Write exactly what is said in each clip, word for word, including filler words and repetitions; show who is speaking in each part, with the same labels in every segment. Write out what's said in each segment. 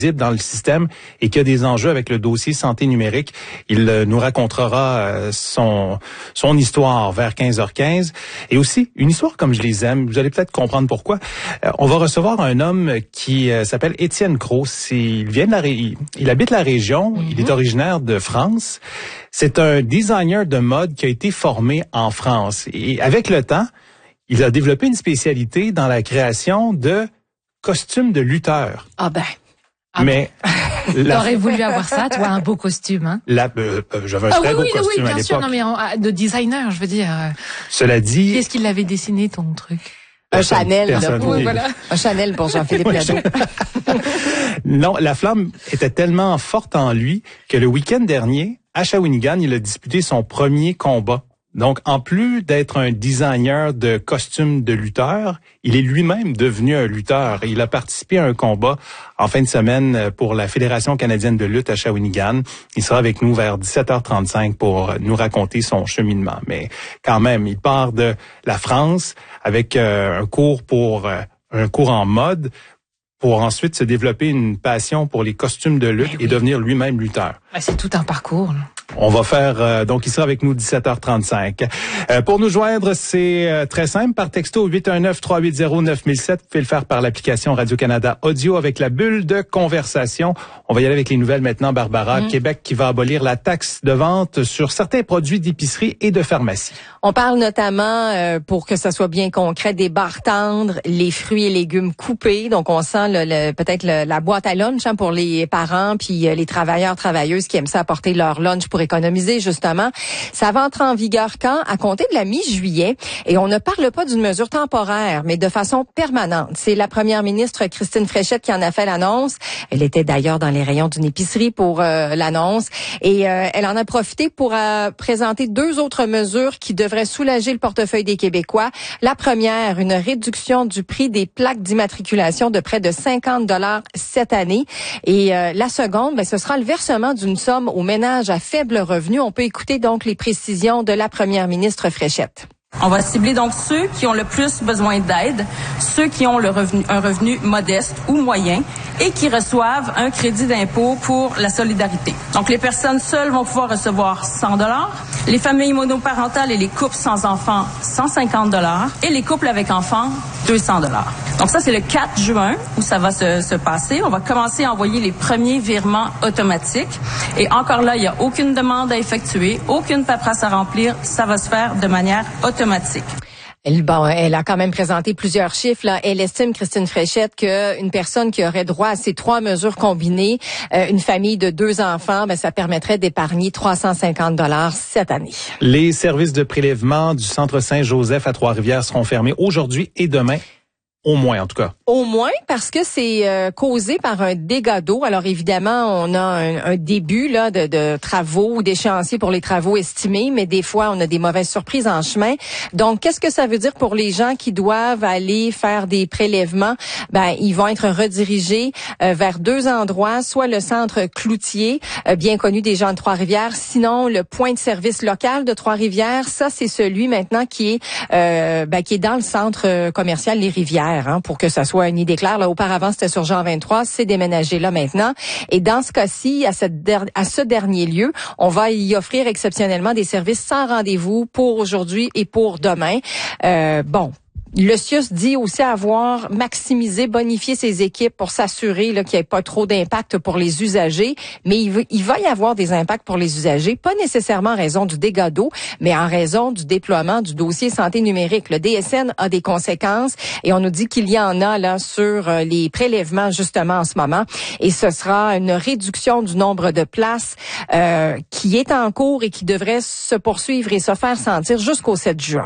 Speaker 1: dans le système et qu'il y a des enjeux avec le dossier santé numérique. Il euh, nous racontera euh, son son histoire vers quinze heures quinze. Et aussi, une histoire comme je les aime, vous allez peut-être comprendre pourquoi. Euh, on va recevoir un homme qui euh, s'appelle Étienne Cros. Il vient de la ré... il habite la région, mm-hmm. Il est originaire de France. C'est un designer de mode qui a été formé en France. Et avec le temps, il a développé une spécialité dans la création de costumes de lutteurs.
Speaker 2: Ah ben... Ah
Speaker 1: mais
Speaker 2: bon. La... T'aurais voulu avoir ça, toi, un beau costume, hein?
Speaker 1: La, euh, euh, j'avais un
Speaker 2: ah,
Speaker 1: très
Speaker 2: oui,
Speaker 1: beau
Speaker 2: oui,
Speaker 1: costume
Speaker 2: oui, bien
Speaker 1: à
Speaker 2: sûr,
Speaker 1: l'époque.
Speaker 2: non, mais en, de designer, je veux dire.
Speaker 1: Cela dit...
Speaker 2: Qui est-ce qui l'avait dessiné, ton truc?
Speaker 3: Un Chanel,
Speaker 1: là.
Speaker 2: Oui, voilà.
Speaker 3: Un Chanel pour Jean-Philippe Ladeau.
Speaker 1: Non, la flamme était tellement forte en lui que le week-end dernier, à Shawinigan, il a disputé son premier combat. Donc, en plus d'être un designer de costumes de lutteur, il est lui-même devenu un lutteur. Il a participé à un combat en fin de semaine pour la Fédération canadienne de lutte à Shawinigan. Il sera avec nous vers dix-sept heures trente-cinq pour nous raconter son cheminement. Mais quand même, il part de la France avec euh, un cours pour euh, un cours en mode pour ensuite se développer une passion pour les costumes de lutte oui. et devenir lui-même lutteur.
Speaker 2: Ben, c'est tout un parcours, là.
Speaker 1: On va faire, euh, donc il sera avec nous dix-sept heures trente-cinq. Euh, pour nous joindre, c'est euh, très simple, par texto huit un neuf, trois huit zéro, neuf mille sept. Vous pouvez le faire par l'application Radio-Canada Audio avec la bulle de conversation. On va y aller avec les nouvelles maintenant, Barbara. Mmh. Québec qui va abolir la taxe de vente sur certains produits d'épicerie et de pharmacie.
Speaker 3: On parle notamment, euh, pour que ça soit bien concret, des barres tendres, les fruits et légumes coupés. Donc, on sent le, le, peut-être le, la boîte à lunch hein, pour les parents puis euh, les travailleurs, travailleuses qui aiment ça apporter leur lunch pour économiser, justement. Ça va entrer en vigueur quand? À compter de la mi-juillet. Et on ne parle pas d'une mesure temporaire, mais de façon permanente. C'est la première ministre Christine Fréchette qui en a fait l'annonce. Elle était d'ailleurs dans les rayons d'une épicerie pour euh, l'annonce. Et euh, elle en a profité pour euh, présenter deux autres mesures qui devraient soulager le portefeuille des Québécois. La première, une réduction du prix des plaques d'immatriculation de près de cinquante dollars cette année. Et euh, la seconde, ben, ce sera le versement d'une somme aux ménages à faible revenu. On peut écouter donc les précisions de la première ministre Fréchette.
Speaker 4: On va cibler donc ceux qui ont le plus besoin d'aide, ceux qui ont le revenu, un revenu modeste ou moyen et qui reçoivent un crédit d'impôt pour la solidarité. Donc, les personnes seules vont pouvoir recevoir cent dollars, les familles monoparentales et les couples sans enfants, cent cinquante dollars et les couples avec enfants, deux cents dollars. Donc, ça, c'est le quatre juin où ça va se, se passer. On va commencer à envoyer les premiers virements automatiques. Et encore là, il n'y a aucune demande à effectuer, aucune paperasse à remplir. Ça va se faire de manière automatique.
Speaker 3: Elle, bon, elle a quand même présenté plusieurs chiffres. Là. Elle estime, Christine Fréchette, qu'une personne qui aurait droit à ces trois mesures combinées, euh, une famille de deux enfants, ben, ça permettrait d'épargner trois cent cinquante dollars cette année.
Speaker 1: Les services de prélèvement du Centre Saint-Joseph à Trois-Rivières seront fermés aujourd'hui et demain. Au moins, en tout cas.
Speaker 3: Au moins, parce que c'est euh, causé par un dégât d'eau. Alors, évidemment, on a un, un début là de, de travaux ou d'échéanciers pour les travaux estimés, mais des fois, on a des mauvaises surprises en chemin. Donc, qu'est-ce que ça veut dire pour les gens qui doivent aller faire des prélèvements? Ben, ils vont être redirigés euh, vers deux endroits, soit le centre Cloutier, euh, bien connu des gens de Trois-Rivières, sinon le point de service local de Trois-Rivières. Ça, c'est celui maintenant qui est euh, ben, qui est dans le centre commercial Les Rivières. Hein, pour que ça soit une idée claire. Là, auparavant, c'était sur Jean vingt-trois, c'est déménagé là maintenant. Et dans ce cas-ci, à, cette der- à ce dernier lieu, on va y offrir exceptionnellement des services sans rendez-vous pour aujourd'hui et pour demain. Euh, bon. Le C I U S dit aussi avoir maximisé, bonifié ses équipes pour s'assurer là, qu'il n'y ait pas trop d'impact pour les usagers. Mais il, veut, il va y avoir des impacts pour les usagers, pas nécessairement en raison du dégât d'eau, mais en raison du déploiement du dossier santé numérique. Le D S N a des conséquences et on nous dit qu'il y en a là sur les prélèvements justement en ce moment. Et ce sera une réduction du nombre de places euh, qui est en cours et qui devrait se poursuivre et se faire sentir jusqu'au sept juin.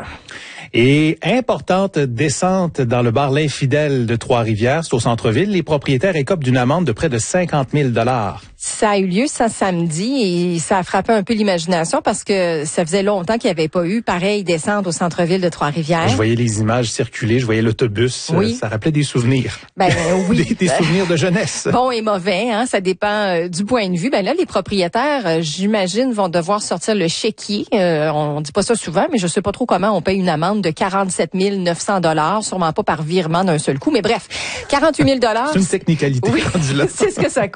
Speaker 1: Et importante descente dans le bar L'Infidèle de Trois-Rivières, c'est au centre-ville. Les propriétaires écopent d'une amende de près de cinquante mille dollars.
Speaker 3: Ça a eu lieu ça samedi et ça a frappé un peu l'imagination parce que ça faisait longtemps qu'il n'y avait pas eu pareille descente au centre-ville de Trois-Rivières.
Speaker 1: Je voyais les images circuler, je voyais l'autobus.
Speaker 3: Oui.
Speaker 1: Ça rappelait des souvenirs.
Speaker 3: Ben oui.
Speaker 1: des, des souvenirs de jeunesse.
Speaker 3: Bon et mauvais, hein, ça dépend euh, du point de vue. Ben là, les propriétaires, euh, j'imagine, vont devoir sortir le chéquier. Euh, on dit pas ça souvent, mais je sais pas trop comment on paye une amende d'amende de quarante-sept mille neuf cents dollars, sûrement pas par virement d'un seul coup, mais bref, quarante-huit mille dollars.
Speaker 1: C'est une technicalité.
Speaker 3: Oui,
Speaker 1: rendue là.
Speaker 3: c'est ce que ça coûte.